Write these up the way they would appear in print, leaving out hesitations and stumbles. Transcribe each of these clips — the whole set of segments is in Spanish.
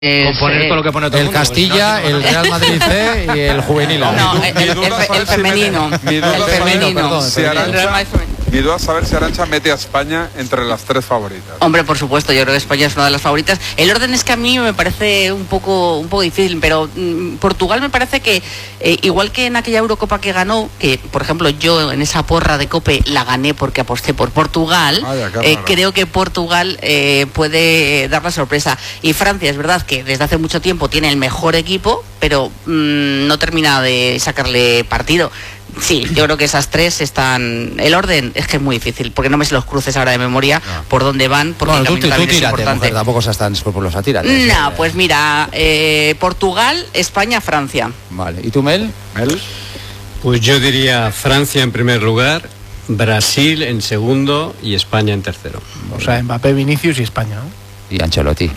Componer con lo que pone todo el mundo, Castilla, pues, no, el Real Madrid C y el juvenil. No, el femenino. El femenino. Mi duda es saber si Arantxa mete a España entre las tres favoritas. Hombre, por supuesto, yo creo que España es una de las favoritas. El orden es que a mí me parece un poco difícil, pero Portugal me parece que, igual que en aquella Eurocopa que ganó, que por ejemplo yo en esa porra de COPE la gané porque aposté por Portugal, creo que Portugal puede dar la sorpresa. Y Francia, es verdad que desde hace mucho tiempo tiene el mejor equipo, pero no termina de sacarle partido. Sí, yo creo que esas tres están... El orden es que es muy difícil, porque no me sé los cruces ahora de memoria por dónde van, porque bueno, tú también es tírate, importante. Mujer, tampoco seas tan escrupulosa, tírate. No, pues mira, Portugal, España, Francia. Vale, ¿y tú, Mel? Pues yo diría Francia en primer lugar, Brasil en segundo y España en tercero. O sea, Mbappé, Vinicius y España, ¿no? Y Ancelotti.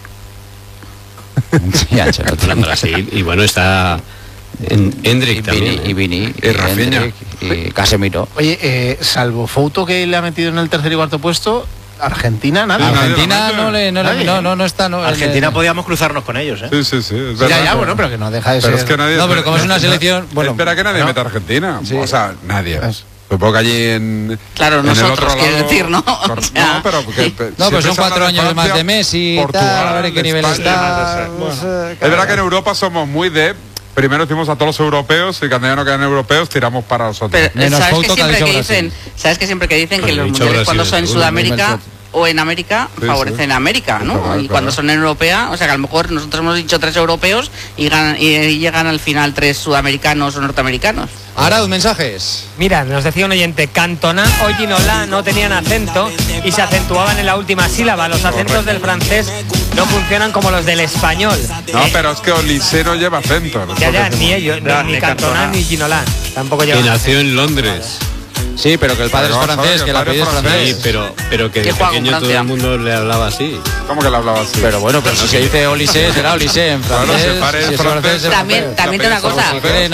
Y Ancelotti. Brasil, y bueno, está... Endrick también. Y Vini, y Rafinha. Y Casemiro. Oye, salvo Fouto que le ha metido en el tercer y cuarto puesto, Argentina nada. Argentina no está. No, Argentina podíamos cruzarnos con ellos, ¿eh? Sí, es verdad. Ya, bueno, pero que no deja de pero ser. Es que nadie, no, pero como es una selección. Bueno, espera que nadie meta a Argentina. Sí. O sea, nadie. Supongo que allí en. Claro, en nosotros, el otro quiero lado, decir, ¿no? O sea, no, pero. No, pues son 4 años más de Messi. Portugal, a ver en qué nivel está. Es verdad que en Europa somos muy de. Primero decimos a todos los europeos y cuando ya no quedan europeos tiramos para nosotros. Pero, ¿sabes que siempre que dicen que los mundiales cuando son en Sudamérica o en América favorecen a América, ¿no? Claro, y cuando son en Europea, o sea que a lo mejor nosotros hemos dicho 3 europeos y llegan al final 3 sudamericanos o norteamericanos. Ahora, mensajes. Mira, nos decía un oyente, Cantona o Ginola no tenían acento y se acentuaban en la última sílaba. Los acentos del francés no funcionan como los del español. No, pero es que Olise no lleva acento. ¿No? Ya, ni ellos, ni Cantona ni Ginola. Tampoco llevan. Que nació en Londres. Sí, pero que el padre es francés, que el apellido es francés. Sí, pero que de pequeño todo el mundo le hablaba así. ¿Cómo que le hablaba así? Pero bueno, pero si se dice Olise, será Olise en francés. También te una cosa.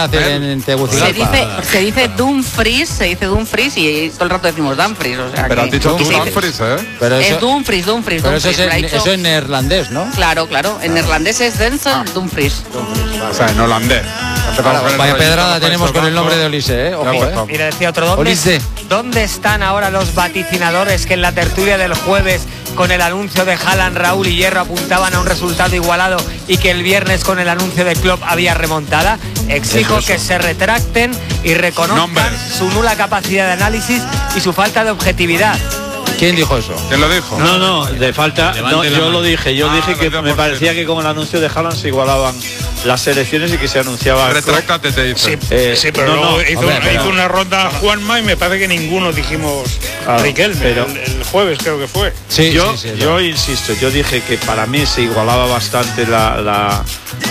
Se dice Dumfries, y todo el rato decimos Dumfries. O sea, pero has dicho tú Dumfries, ¿eh? Pero es Dumfries. Pero eso es neerlandés, ¿no? Claro. En neerlandés es Denzel Dumfries. O sea, en holandés. Vaya pedrada tenemos con el nombre de Olise, ¿eh? Ojo, ¿eh? Mira, decía otro, ¿dónde están ahora los vaticinadores que en la tertulia del jueves con el anuncio de Haaland, Raúl y Hierro apuntaban a un resultado igualado y que el viernes con el anuncio de Klopp había remontada? Exijo que se retracten y reconozcan su nula capacidad de análisis y su falta de objetividad. ¿Quién dijo eso? ¿Quién lo dijo? No, de falta. No, yo lo dije. Yo dije que me parecía que con el anuncio de Haaland se igualaban las selecciones y que se anunciaba. Retráctate, te dice. Sí, pero luego hizo una ronda Juanma y me parece que ninguno dijimos Riquelme, pero el jueves creo que fue. Sí, yo insisto, yo dije que para mí se igualaba bastante las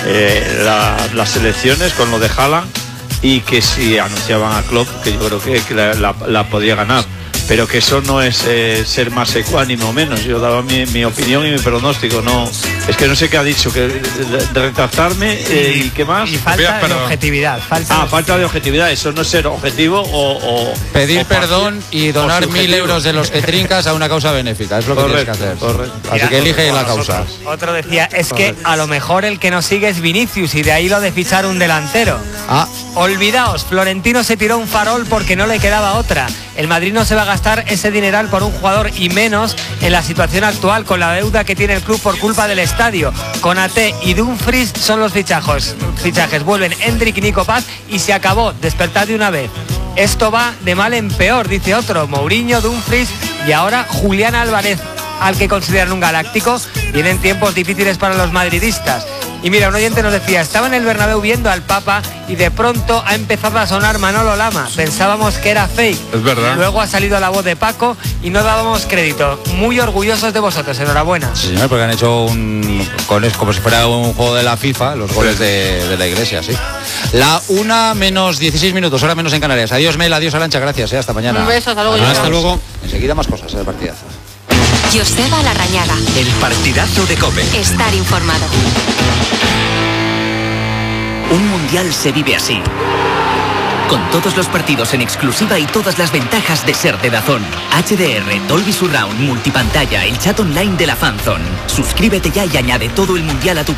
selecciones con lo de Haaland y que si anunciaban a Klopp, que yo creo que la podía ganar. Pero que eso no es ser más ecuánime o menos. Yo daba mi opinión y mi pronóstico. No, es que no sé qué ha dicho, que de retractarme y qué más. Y falta de objetividad. Falta de objetividad. Eso no es ser objetivo o pedir perdón y donar 1.000 euros de los que trincas a una causa benéfica. Es lo que tienes que hacer. Así que elige la causa. Otro decía, es que a lo mejor el que no sigue es Vinicius y de ahí lo de fichar un delantero. Olvidaos, Florentino se tiró un farol porque no le quedaba otra. El Madrid no se va a gastar ese dineral por un jugador y menos en la situación actual con la deuda que tiene el club por culpa del estadio. Konaté y Dumfries son los fichajes. Vuelven Endrick y Nico Paz y se acabó. Despertad de una vez. Esto va de mal en peor, dice otro. Mourinho, Dumfries y ahora Julián Álvarez, al que consideran un galáctico. Vienen tiempos difíciles para los madridistas. Y mira, un oyente nos decía, estaba en el Bernabéu viendo al Papa y de pronto ha empezado a sonar Manolo Lama. Pensábamos que era fake. Es verdad. Luego ha salido la voz de Paco y no dábamos crédito. Muy orgullosos de vosotros, enhorabuena. Sí, señor, porque han hecho como si fuera un juego de la FIFA, los goles de la Iglesia, sí. La 1:16, hora menos en Canarias. Adiós, Mel, adiós, Arantxa, gracias, hasta mañana. Un beso, hasta luego. Hasta luego. Enseguida más cosas del partidazo. Joseba Larrañaga. El partidazo de COPE. Estar informado. Un mundial se vive así. con todos los partidos en exclusiva y todas las ventajas de ser de DAZN. HDR, Dolby Surround, multipantalla, el chat online de la Fanzone. Suscríbete ya y añade todo el mundial a tu